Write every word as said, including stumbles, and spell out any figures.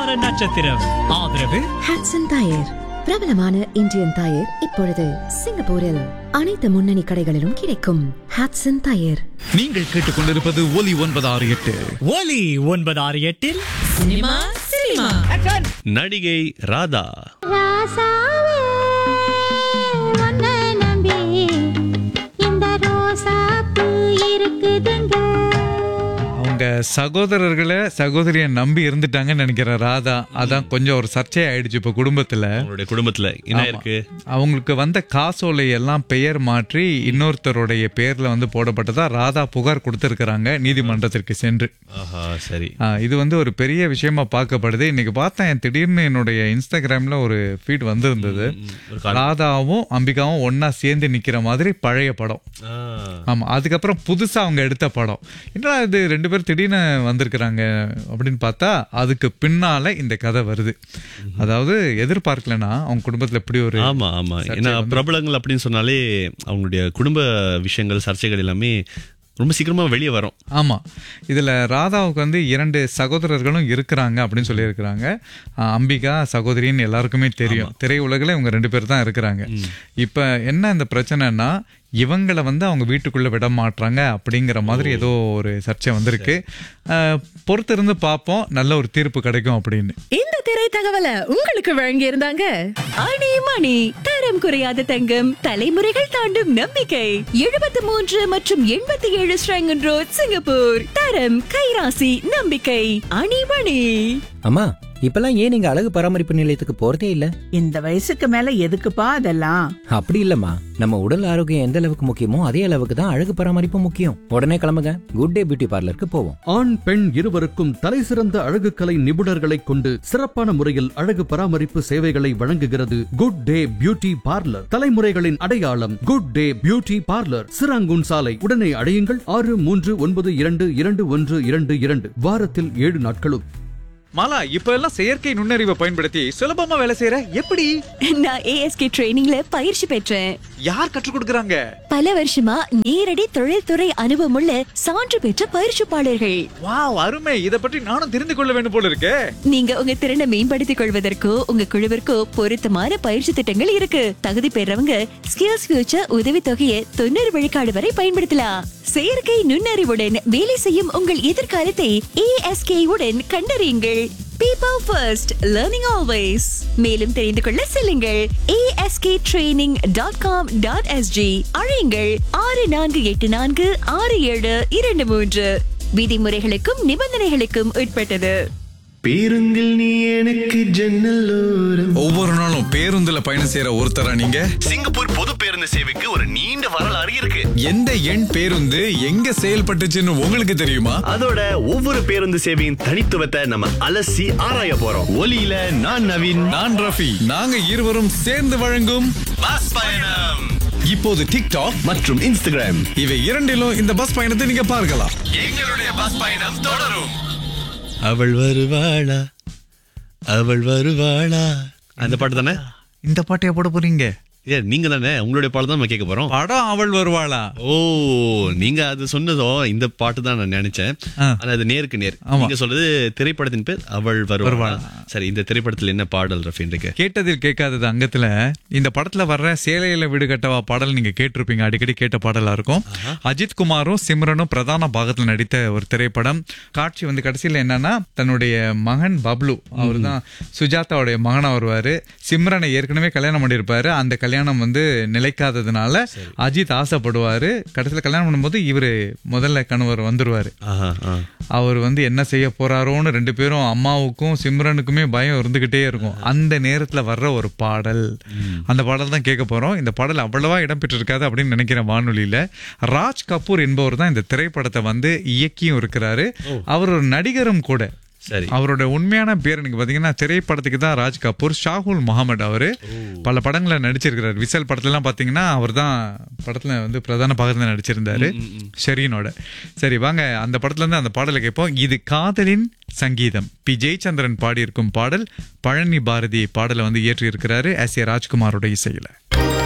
வார நட்சத்திரம். ஆதரவு ஹட்சன் டயர், பிரபலமான இந்தியன் டயர். இப்பொழுது சிங்கப்பூரில் அனைத்து முன்னணி கடைகளிலும் கிடைக்கும். ஹட்சன் டயர். நீங்கள் கேட்டுக்கொண்டிருப்பது ஒலி ஒன்பது ஆறு எட்டு. ஒலி ஒன்பது ஆறு எட்டில் சினிமா சினிமா நடிகை ராதா. அவங்க சகோதரர்களை சகோதரிய நம்பி இருந்துட்டாங்கன்னு நினைக்கிறேன் ராதா. அதான் கொஞ்சம் ஒரு சர்ச்சை ஆயிடுச்சு இப்ப குடும்பத்துல. அவங்களுடைய குடும்பத்துல என்ன இருக்கு, அவங்களுக்கு வந்த காசோலை எல்லாம் பெயர் மாற்றி இன்னொருத்தருடைய பேர்ல வந்து போடப்பட்டதா ராதா புகார் கொடுத்திருக்கிறாங்க நீதிமன்றத்திற்கு சென்று. சரி, இது வந்து ஒரு பெரிய விஷயமா பார்க்கப்படுது. இன்னைக்கு பார்த்தேன், திடீர்னு என்னுடைய இன்ஸ்டாகிராம்ல ஒரு ஃபீட் வந்திருந்தது. ராதாவும் அம்பிகாவும் ஒன்னா சேர்ந்து நிக்கிற மாதிரி பழைய படம். ஆமா, அதுக்கப்புறம் புதுசா அவங்க எடுத்த படம். என்னடா இது ரெண்டு பேரும் திடீர்னு வந்திருக்கிறாங்க அப்படின்னு பார்த்தா அதுக்கு பின்னால இந்த கதை வருது. அதாவது எதிர்பார்க்கலன்னா அவங்க குடும்பத்துல எப்படி ஒரு ஆமா ஆமா ஏன்னா பிரபலங்கள் அப்படின்னு சொன்னாலே அவங்களுடைய குடும்ப விஷயங்கள் சர்ச்சைகள் எல்லாமே ரொம்ப சீக்கிரமா வெளியே வரும். ஆமா, இதுல ராதாவுக்கு வந்து இரண்டு சகோதரர்களும் இருக்கிறாங்க அப்படின்னு சொல்லி இருக்கிறாங்க. அம்பிகா சகோதரின்னு எல்லாருக்குமே தெரியும். திரையுலகில் இவங்க ரெண்டு பேர் தான் இருக்கிறாங்க. இப்ப என்ன இந்த பிரச்சனைனா, இவங்களை வந்து அவங்க வீட்டுக்குள்ள விட மாட்டாங்க அப்படிங்கிற மாதிரி ஏதோ ஒரு சர்ச்சை வந்திருக்கு. பொறுத்திருந்து பார்ப்போம், நல்ல ஒரு தீர்ப்பு கிடைக்கும் அப்படின்னு. இந்த திரை தகவலை உங்களுக்கு வழங்கி இருந்தாங்க அணி மணி, தரம் குறையாத தங்கம், தலைமுறைகள் தாண்டும் நம்பிக்கை. எழுபத்தி மூன்று மற்றும் எண்பத்தி ஏழு ஸ்ரங்கன் ரோட், சிங்கப்பூர். தரம், கைராசி, நம்பிக்கை. அணி மணி. அம்மா, இப்பெல்லாம் ஏன் நீங்க அழகு பராமரிப்பு நிலையத்துக்கு போறதே இல்ல? இந்த வயசுக்கு மேல எதுக்குப்பா அதெல்லாம்? அப்படி இல்லம்மா, நம்ம உடல் ஆரோக்கியம் எந்த அளவுக்கு முக்கியமோ அதே அளவுக்கு தான் அழகு பராமரிப்பு முக்கியம். உடனே கிளம்புங்க, குட் டே பியூட்டி பார்லருக்கு போவோம். ஆண் பெண் இருவருக்கும் தலை சிறந்த அழகு கலை நிபுணர்களை கொண்டு சிறப்பான முறையில் அழகு பராமரிப்பு சேவைகளை வழங்குகிறது குட் டே பியூட்டி பார்லர். தலைமுறைகளின் அடையாளம் good day beauty parlour, Serangoon சாலை. உடனே அடையுங்கள். ஆறு மூன்று ஒன்பது இரண்டு இரண்டு ஒன்று இரண்டு இரண்டு. வாரத்தில் ஏழு நாட்களும். மாலா, இப்ப எல்லாம் செயற்கை நுண்ணறிவை பயன்படுத்தி சுலபமா வேலை செய்யற எப்படி? நான் ஏஎஸ்கே ட்ரெயினிங்ல பயிற்சி பெற்றேன். யார் கற்றுக் கொடுக்கறாங்க? பல வருஷமா நேரடி தொழில்துறை அனுபவமுள்ள சான்று பெற்ற பயிற்சிப்பாளர்கள். வாவ், அருமை. இத பற்றி நானும் தெரிந்து கொள்ள வேண்டும் போல இருக்கே. நீங்க உங்க திறனை மேம்படுத்திக் கொள்வதற்கோ உங்க குழுவிற்கோ பொருத்தமான பயிற்சி திட்டங்கள் இருக்கு. தகுதி பெறவங்க ஸ்கில்ஸ் ஃபியூச்சர் உதவி தொகையை தொண்ணூறு விழுக்காடு வரை பயன்படுத்தலாம். செயற்கை நுண்ணறிவுடன் வேலை செய்யும் உங்கள் எதிர்காலத்தை ஏஎஸ்கே உடன் கண்டறியுங்கள். People first, learning always. மேலும் தெரிந்து கொள்ள செல்லுங்கள் A S K training dot com dot S G. அழையுங்கள் ஆறு நான்கு எட்டு நான்கு ஆறு ஏழு இரண்டு மூன்று. விதிமுறைகளுக்கும் நிபந்தனைகளுக்கும் உட்பட்டது. பேருந்தில் நீ எனக்கு ஜன்னலோரம். ஒவ்வொரு நாளும் பேருந்துல பயணம் செய்யற ஒருத்தரா நீங்க? சிங்கப்பூர் பொது பேருந்து சேவைக்கு ஒரு நீண்ட வரலாறு இருக்கு. எந்த எண் பேருந்து எங்க செயல்பட்டுச்சுன்னு உங்களுக்கு தெரியுமா? அதோட ஒவ்வொரு பேருந்து சேவையின் தனித்துவத்தை நம்ம அலசி ஆராய போறோம். ஒலியில நான் நவீன், நான் ரஃபி. நாங்க இருவரும் சேர்ந்து வழங்கும் பஸ் பயணம். இப்போது டிக்டாக் மற்றும் இன்ஸ்டாகிராம் இவை இரண்டிலும் இந்த பஸ் பயணத்தை நீங்க பார்க்கலாம். எங்களுடைய பஸ் பயணம் தொடரும். அவள் வருவாளா, அவள் வருவாளா, அந்த பாட்டு தானே? இந்த பாட்டையா போட போறீங்க? ஏ, நீங்க தானே, உங்களுடைய பாட்டு தான் நம்ம கேட்க போறோம். படம் அவள் வருவாளா? ஓ, நீங்க அது சொன்னதோ இந்த பாட்டு தான் நான் நினைச்சேன். ஆனா அது நேருக்கு நேர். நீங்க சொல்றது திரைப்படத்தின் பேர் அவள் வருவாளா. சரி, இந்த திரைப்படத்துல என்ன பாடல் ரஃபீன்க்கு? கேட்டதில் கேட்காதது அங்கத்துல இந்த படத்துல வர்ற சேலையில வீடு கட்டவா பாடல் நீங்க கேட்டிருப்பீங்க, அடிக்கடி கேட்ட பாடலா இருக்கும். அஜித் குமாரும் சிம்ரனும் பிரதான பாகத்துல நடித்த ஒரு திரைப்படம். காட்சி வந்து கடைசியில என்னன்னா, தன்னுடைய மகன் பப்ளு, அவரு தான் சுஜாதாவுடைய மகனா வருவாரு. சிம்ரனை ஏற்கனவே கல்யாணம் பண்ணிருப்பாரு. அந்த கல்யாணம் வந்து நிலைக்காததுனால அஜித் ஆசைப்படுவாரு. கடைசியில கல்யாணம் பண்ணும்போது இவரு முதல்ல கணவர் வந்துருவாரு. அவர் வந்து என்ன செய்ய போறாரோன்னு ரெண்டு பேரும், அம்மாவுக்கும் சிம்ரனுக்குமே பயம் இருந்துகிட்டே இருக்கும். அந்த நேரத்துல வர்ற ஒரு பாடல், அந்த பாடல் தான் கேட்க போறோம். இந்த பாடல் அவ்வளவா இடம்பெற்று இருக்காது அப்படின்னு நினைக்கிறேன் வானொலியில. ராஜ் கபூர் என்பவர் தான் இந்த திரைப்படத்தை வந்து இயக்கியும் இருக்கிறாரு. அவர் ஒரு நடிகரும் கூட. சரி, அவரோட உண்மையான பேர் எனக்கு பாத்தீங்கன்னா, திரைப்படத்துக்கு தான் ராஜ் கபூர், ஷாகுல் முகமது. அவரு பல படங்களை நடிச்சிருக்கிறாரு. விசல் படத்துல எல்லாம் பாத்தீங்கன்னா அவர் தான் படத்துல வந்து பிரதான பாகத்துல நடிச்சிருந்தாரு ஷெரீனோட. சரி, வாங்க அந்த படத்துல இருந்து அந்த பாடலை கேட்போம். இது காதலின் சங்கீதம். பி ஜெயச்சந்திரன் பாடி இருக்கும் பாடல். பழனி பாரதி பாடலை வந்து இயற்றி இருக்கிறாரு எஸ் ஏ ராஜ்குமாரோட இசையில.